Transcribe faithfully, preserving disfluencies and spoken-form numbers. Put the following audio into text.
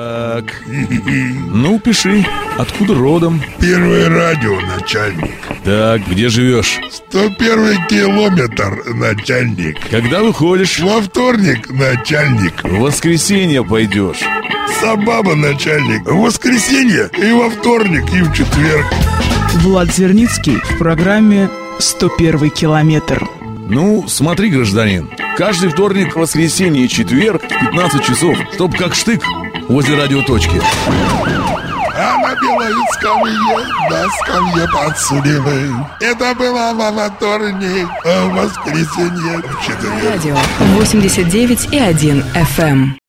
Так, ну пиши, откуда родом? Первое радио, начальник. Так, где живешь? сто первый километр, начальник. Когда выходишь? Во вторник, начальник. В воскресенье пойдешь. Собаба, начальник. В воскресенье и во вторник, и в четверг. Влад Зерницкий в программе «сто первый километр». Ну, смотри, гражданин, каждый вторник, воскресенье и четверг в пятнадцать часов, чтоб как штык возле радиоточки. А на Беловицком я на скамье подсудимый. Это было во вторник, а в воскресенье в четверг. Радио восемьдесят девять и один эф эм.